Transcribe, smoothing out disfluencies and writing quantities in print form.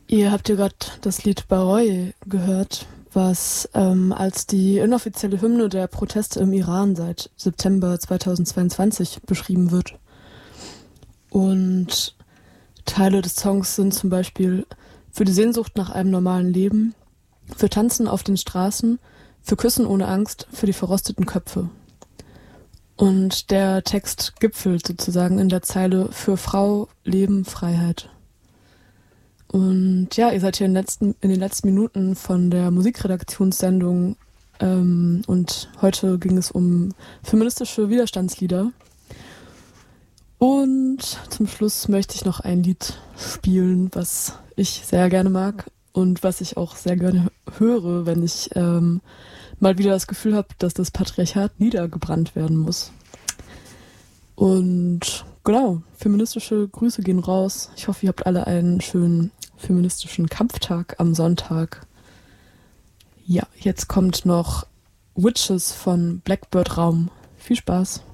Ihr habt ja gerade das Lied Baroye gehört, was als die inoffizielle Hymne der Proteste im Iran seit September 2022 beschrieben wird. Und Teile des Songs sind zum Beispiel für die Sehnsucht nach einem normalen Leben, für Tanzen auf den Straßen, für Küssen ohne Angst, für die verrosteten Köpfe. Und der Text gipfelt sozusagen in der Zeile für Frau, Leben, Freiheit. Und ja, ihr seid hier in den letzten Minuten von der Musikredaktionssendung und heute ging es um feministische Widerstandslieder. Und zum Schluss möchte ich noch ein Lied spielen, was ich sehr gerne mag und was ich auch sehr gerne höre, wenn ich mal wieder das Gefühl habe, dass das Patriarchat niedergebrannt werden muss. Und genau, feministische Grüße gehen raus. Ich hoffe, ihr habt alle einen schönen feministischen Kampftag am Sonntag. Ja, jetzt kommt noch Witches von Blackbird Raum. Viel Spaß.